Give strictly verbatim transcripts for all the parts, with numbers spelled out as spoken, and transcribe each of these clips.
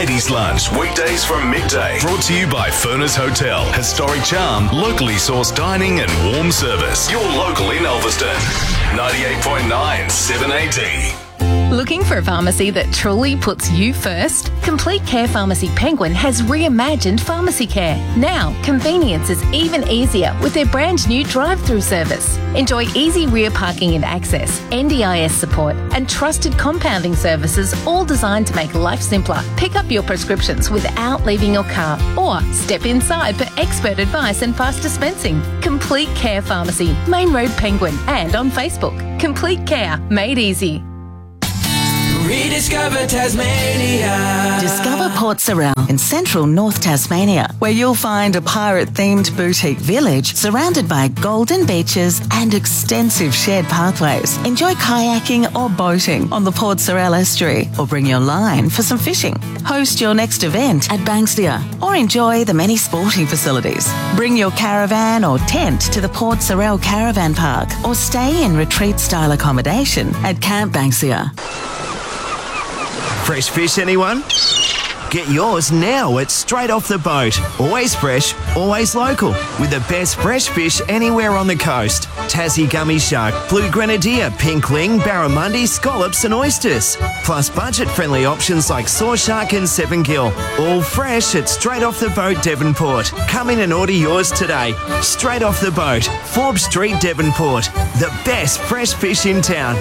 Ladies Lunch, weekdays from midday. Brought to you by Furness Hotel. Historic charm, locally sourced dining and warm service. Your local in Ulverston. ninety-eight point nine seven A D. Looking for a pharmacy that truly puts you first? Complete Care Pharmacy Penguin has reimagined pharmacy care. Now, convenience is even easier with their brand new drive-through service. Enjoy easy rear parking and access, N D I S support, and trusted compounding services, all designed to make life simpler. Pick up your prescriptions without leaving your car, or step inside for expert advice and fast dispensing. Complete Care Pharmacy, Main Road Penguin, and on Facebook. Complete Care, made easy. Rediscover Tasmania. Discover Port Sorell in central North Tasmania, where you'll find a pirate-themed boutique village surrounded by golden beaches and extensive shared pathways. Enjoy kayaking or boating on the Port Sorell estuary, or bring your line for some fishing. Host your next event at Banksia, or enjoy the many sporting facilities. Bring your caravan or tent to the Port Sorell Caravan Park, or stay in retreat-style accommodation at Camp Banksia. Fresh fish, anyone? Get yours now at Straight Off the Boat. Always fresh, always local. With the best fresh fish anywhere on the coast. Tassie gummy shark, blue grenadier, pink ling, barramundi, scallops and oysters. Plus budget-friendly options like saw shark and seven gill. All fresh at Straight Off the Boat, Devonport. Come in and order yours today. Straight Off the Boat, Forbes Street, Devonport. The best fresh fish in town.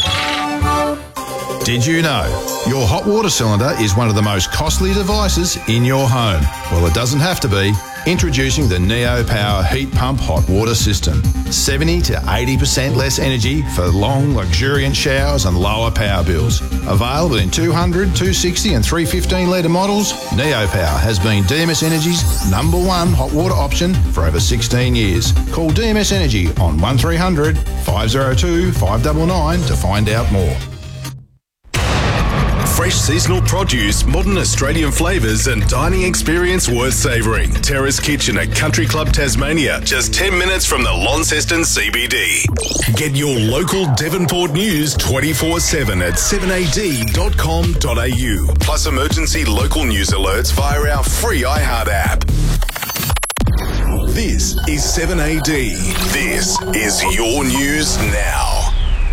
Did you know your hot water cylinder is one of the most costly devices in your home? Well, it doesn't have to be. Introducing the Neo Power Heat Pump Hot Water System. seventy to eighty percent less energy for long, luxuriant showers and lower power bills. Available in two hundred, two sixty and three fifteen litre models, Neo Power has been D M S Energy's number one hot water option for over sixteen years. Call D M S Energy on one three hundred, five oh two, five nine nine to find out more. Fresh seasonal produce, modern Australian flavours and dining experience worth savouring. Terrace Kitchen at Country Club Tasmania, just ten minutes from the Launceston C B D. Get your local Devonport news twenty-four seven at seven A D dot com dot A U. Plus emergency local news alerts via our free iHeart app. This is seven A D. This is your news now.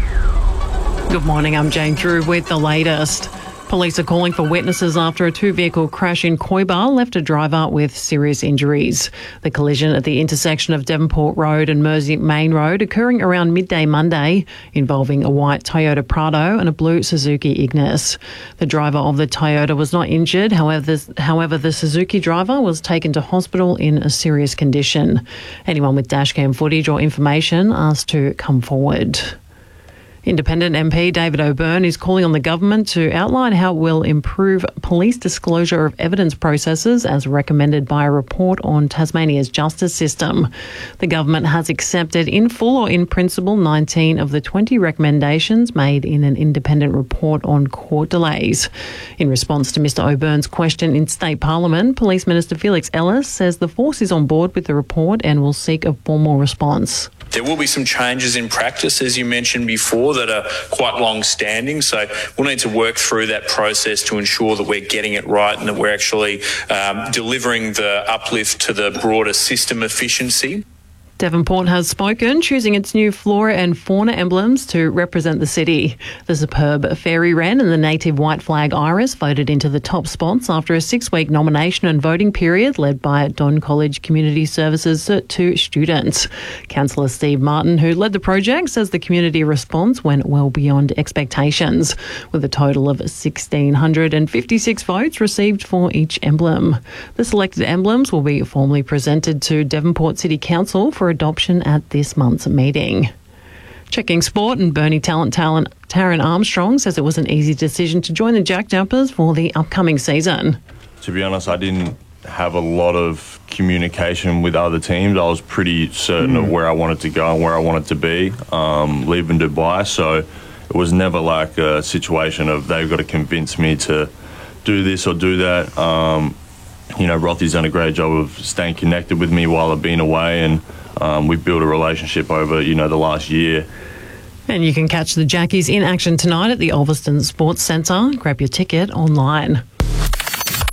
Good morning, I'm Jane Drew with the latest. Police are calling for witnesses after a two-vehicle crash in Coibar left a driver with serious injuries. The collision at the intersection of Devonport Road and Mersey Main Road occurring around midday Monday, involving a white Toyota Prado and a blue Suzuki Ignis. The driver of the Toyota was not injured, however, this, however the Suzuki driver was taken to hospital in a serious condition. Anyone with dashcam footage or information asked to come forward. Independent M P David O'Byrne is calling on the government to outline how it will improve police disclosure of evidence processes as recommended by a report on Tasmania's justice system. The government has accepted in full or in principle nineteen of the twenty recommendations made in an independent report on court delays. In response to Mr O'Byrne's question in State Parliament, Police Minister Felix Ellis says the force is on board with the report and will seek a formal response. There will be some changes in practice, as you mentioned before, that are quite long-standing. So we'll need to work through that process to ensure that we're getting it right and that we're actually um, delivering the uplift to the broader system efficiency. Devonport has spoken, choosing its new flora and fauna emblems to represent the city. The superb fairy wren and the native white flag iris voted into the top spots after a six-week nomination and voting period led by Don College Community Services to students. Councillor Steve Martin, who led the project, says the community response went well beyond expectations, with a total of one thousand six hundred fifty-six votes received for each emblem. The selected emblems will be formally presented to Devonport City Council for adoption at this month's meeting. Checking sport, and Burnie talent talent Taryn Armstrong says it was an easy decision to join the Jack Jumpers for the upcoming season. To be honest, I didn't have a lot of communication with other teams. I was pretty certain mm. of where I wanted to go and where I wanted to be, um, leaving Dubai. So it was never like a situation of they've got to convince me to do this or do that. Um, you know, Rothy's done a great job of staying connected with me while I've been away, and Um, we've built a relationship over, you know, the last year. And you can catch the Jackies in action tonight at the Ulverston Sports Centre. Grab your ticket online.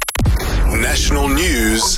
national news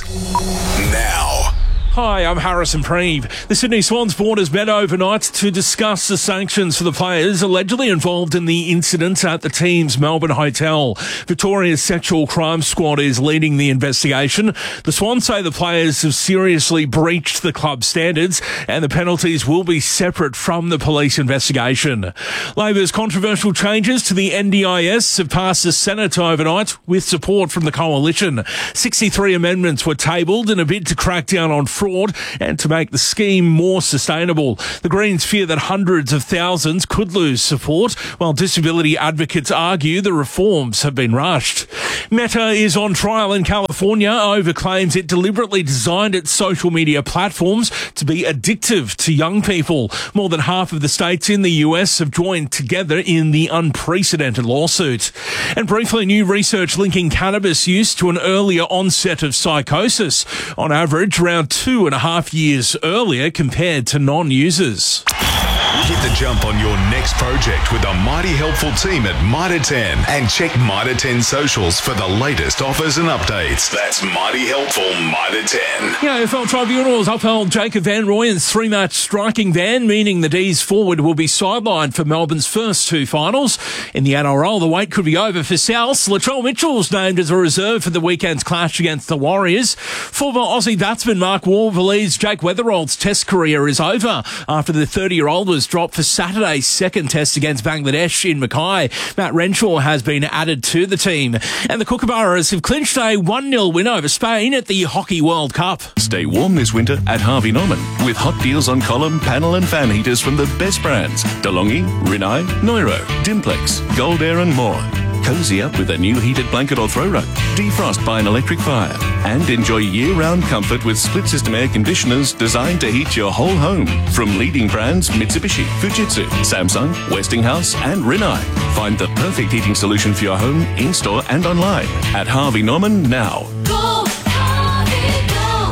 now. Hi, I'm Harrison Preeve. The Sydney Swans board has met overnight to discuss the sanctions for the players allegedly involved in the incident at the team's Melbourne hotel. Victoria's Sexual Crime Squad is leading the investigation. The Swans say the players have seriously breached the club standards and the penalties will be separate from the police investigation. Labor's controversial changes to the N D I S have passed the Senate overnight with support from the coalition. sixty-three amendments were tabled in a bid to crack down on fraud and to make the scheme more sustainable. The Greens fear that hundreds of thousands could lose support, while disability advocates argue the reforms have been rushed. Meta is on trial in California over claims it deliberately designed its social media platforms to be addictive to young people. More than half of the states in the U S have joined together in the unprecedented lawsuit. And briefly, new research linking cannabis use to an earlier onset of psychosis. On average, around two and a half years earlier compared to non-users. Hit the jump on your next project with a mighty helpful team at Mitre ten and check Mitre ten socials for the latest offers and updates. That's mighty helpful Mitre ten. The A F L tribunals upheld Jacob Van Rooyen's three-match striking ban, meaning the D's forward will be sidelined for Melbourne's first two finals. In the N R L, the wait could be over for South. Latrell Mitchell's named as a reserve for the weekend's clash against the Warriors. Former Aussie batsman Mark Waugh believes Jake Weatherald's test career is over after the thirty-year-old was dropped for Saturday's second test against Bangladesh in Mackay. Matt Renshaw has been added to the team. And the Kookaburras have clinched a one nil win over Spain at the Hockey World Cup. Stay warm this winter at Harvey Norman with hot deals on column, panel and fan heaters from the best brands. DeLonghi, Rinnai, Neuro, Dimplex, Gold Air and more. Cozy up with a new heated blanket or throw rug. Defrost by an electric fire. And enjoy year-round comfort with split-system air conditioners designed to heat your whole home. From leading brands Mitsubishi, Fujitsu, Samsung, Westinghouse and Rinnai. Find the perfect heating solution for your home, in-store and online at Harvey Norman now. Go, Harvey,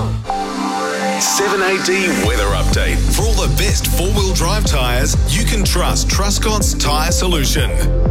go! seven A D weather update. For all the best four-wheel drive tyres, you can trust Truscott's Tyre Solution.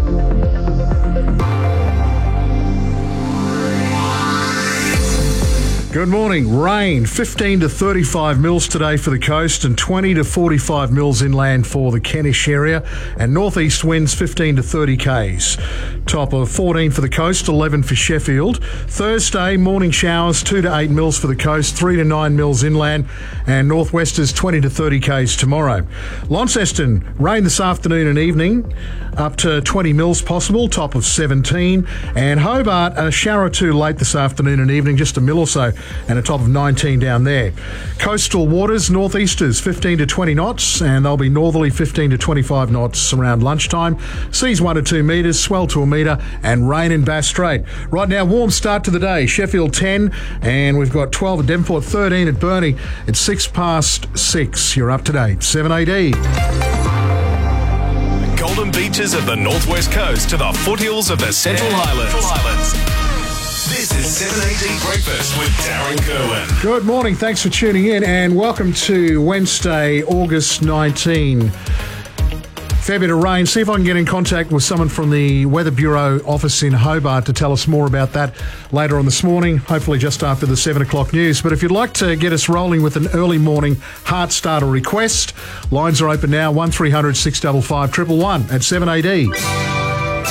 Good morning. Rain, fifteen to thirty-five mils today for the coast and twenty to forty-five mils inland for the Kentish area, and northeast winds fifteen to thirty k's. Top of fourteen for the coast, eleven for Sheffield. Thursday, morning showers, two to eight mils for the coast, three to nine mils inland, and northwesters twenty to thirty k's tomorrow. Launceston, rain this afternoon and evening, up to twenty mils possible, top of seventeen. And Hobart, a shower or two late this afternoon and evening, just a mil or so, and a top of nineteen down there. Coastal waters, northeasters fifteen to twenty knots, and they'll be northerly fifteen to twenty-five knots around lunchtime. Seas one to two metres, swell to a metre, and rain in Bass Strait. Right now, warm start to the day. Sheffield ten, and we've got twelve at Devonport, thirteen at Burnie. It's six past six. You're up to date. seven A D. Golden beaches of the northwest coast to the foothills of the Central Highlands. This is seven A D Breakfast with Darren Kerwin. Good morning. Thanks for tuning in, and welcome to Wednesday, August nineteenth. Fair bit of rain. See if I can get in contact with someone from the Weather Bureau office in Hobart to tell us more about that later on this morning, hopefully just after the seven o'clock news. But if you'd like to get us rolling with an early morning heart starter request, lines are open now, one three hundred six five five one one one at seven A D.